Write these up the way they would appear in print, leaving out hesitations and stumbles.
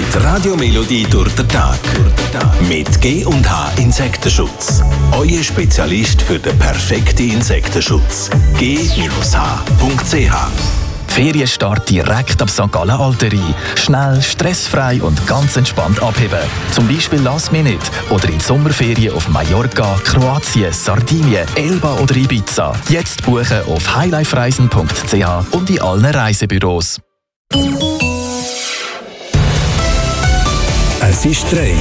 Die Radiomelodie durch den Tag. Mit G&H Insektenschutz. Euer Spezialist für den perfekten Insektenschutz. G-H.ch. Ferienstart direkt ab St. Gallen Alterie. Schnell, stressfrei und ganz entspannt abheben. Zum Beispiel Last Minute oder in die Sommerferien auf Mallorca, Kroatien, Sardinien, Elba oder Ibiza. Jetzt buchen auf highlifereisen.ch und in allen Reisebüros. Es ist 3.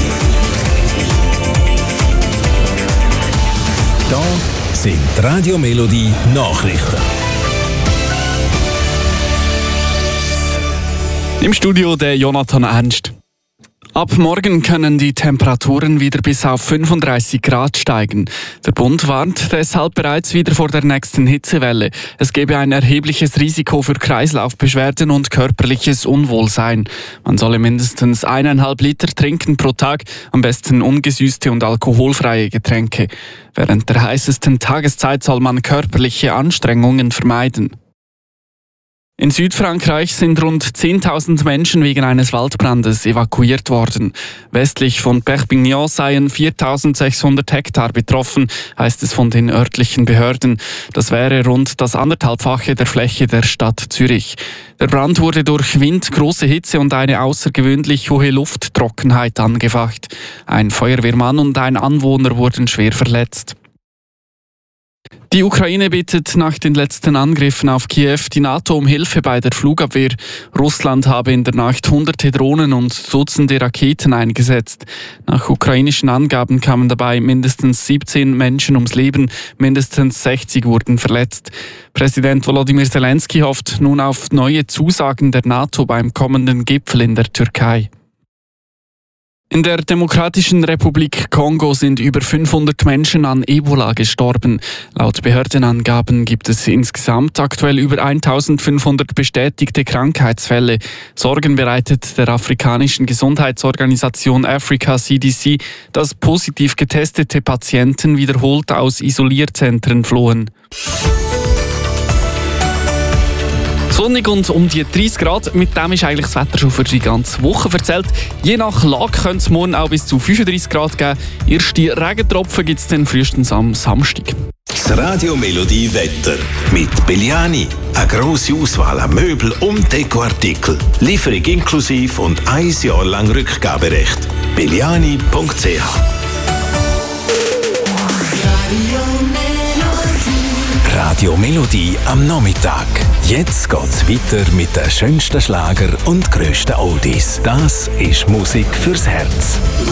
Da sind die Radiomelodie Nachrichten. Im Studio der Jonathan Ernst. Ab morgen können die Temperaturen wieder bis auf 35 Grad steigen. Der Bund warnt deshalb bereits wieder vor der nächsten Hitzewelle. Es gebe ein erhebliches Risiko für Kreislaufbeschwerden und körperliches Unwohlsein. Man solle mindestens 1,5 Liter trinken pro Tag, am besten ungesüßte und alkoholfreie Getränke. Während der heißesten Tageszeit soll man körperliche Anstrengungen vermeiden. In Südfrankreich sind rund 10.000 Menschen wegen eines Waldbrandes evakuiert worden. Westlich von Perpignan seien 4.600 Hektar betroffen, heißt es von den örtlichen Behörden. Das wäre rund das 1,5-fache der Fläche der Stadt Zürich. Der Brand wurde durch Wind, große Hitze und eine außergewöhnlich hohe Lufttrockenheit angefacht. Ein Feuerwehrmann und ein Anwohner wurden schwer verletzt. Die Ukraine bittet nach den letzten Angriffen auf Kiew die NATO um Hilfe bei der Flugabwehr. Russland habe in der Nacht Hunderte Drohnen und Dutzende Raketen eingesetzt. Nach ukrainischen Angaben kamen dabei mindestens 17 Menschen ums Leben, mindestens 60 wurden verletzt. Präsident Volodymyr Zelensky hofft nun auf neue Zusagen der NATO beim kommenden Gipfel in der Türkei. In der Demokratischen Republik Kongo sind über 500 Menschen an Ebola gestorben. Laut Behördenangaben gibt es insgesamt aktuell über 1500 bestätigte Krankheitsfälle. Sorgen bereitet der afrikanischen Gesundheitsorganisation Africa CDC, dass positiv getestete Patienten wiederholt aus Isolierzentren flohen. Sonnig und um die 30 Grad, mit dem ist eigentlich das Wetter schon für die ganze Woche erzählt. Je nach Lage könnte es morgen auch bis zu 35 Grad geben. Erste Regentropfen gibt es dann frühestens am Samstag. Das Radiomelodie Wetter mit Belliani. Eine grosse Auswahl an Möbel- und Dekoartikel. Lieferung inklusive und 1 Jahr lang Rückgaberecht. Belliani.ch. Radiomelodie am Nachmittag. Jetzt geht's weiter mit den schönsten Schlager und grössten Oldies. Das ist Musik fürs Herz.